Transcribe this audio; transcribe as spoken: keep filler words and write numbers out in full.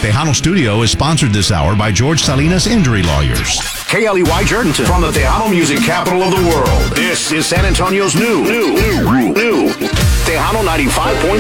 Tejano Studio is sponsored this hour by George Salinas Injury Lawyers. K L E Y Jerdenton from the Tejano music capital of the world. This is San Antonio's new, new, new, new Tejano ninety-five point